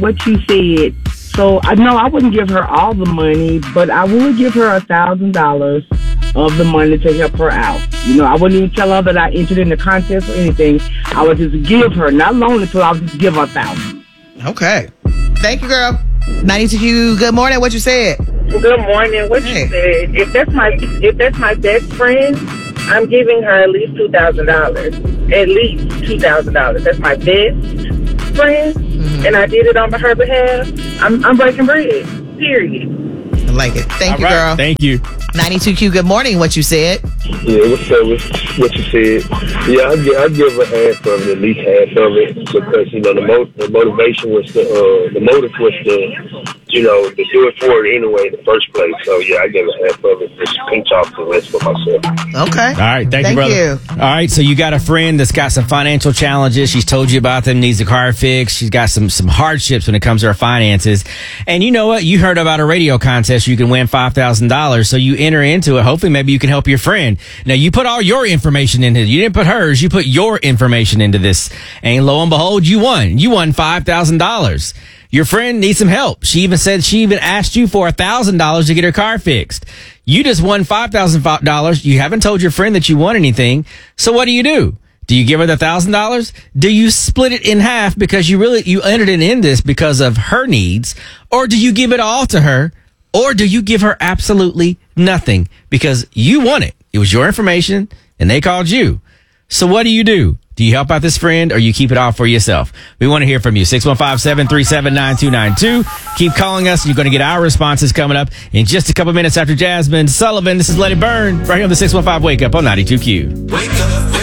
what you said. So I know I wouldn't give her all the money, but I would give her $1,000 of the money to help her out. I wouldn't even tell her that I entered in the contest or anything. I would just give her, not loan it, so I would just give her $1,000. Okay. Thank you, girl. 92Q, good morning. What you said? Good morning. What you said? If that's my best friend, I'm giving her at least $2,000. At least $2,000. That's my best friend, and I did it on her behalf. I'm breaking bread. Period. I like it. Thank you, girl. Thank you. 92Q, good morning. What you said? Yeah, what's up with what you said? Yeah, I'd give her half of it, at least half of it, because, the motivation was the motive was to do it for it anyway in the first place. So, yeah, I give her half of it, just pinch off the rest for myself. Okay. All right, thank you, brother. You. All right, so you got a friend that's got some financial challenges. She's told you about them, needs a car fixed. She's got some hardships when it comes to her finances. And you know what? You heard about a radio contest. You can win $5,000. So you enter into it. Hopefully, maybe you can help your friend. Now, you put all your information into it. You didn't put hers. You put your information into this. And lo and behold, you won. You won $5,000. Your friend needs some help. She even asked you for $1,000 to get her car fixed. You just won $5,000. You haven't told your friend that you won anything. So what do? Do you give her the $1,000? Do you split it in half because you entered it in this because of her needs? Or do you give it all to her? Or do you give her absolutely nothing because you won it? It was your information and they called you. So what do? Do you help out this friend or you keep it all for yourself? We want to hear from you. 615-737-9292. Keep calling us. You're going to get our responses coming up in just a couple minutes after Jasmine Sullivan. This is Let It Burn right here on the 615 Wake Up on 92Q. Wake up.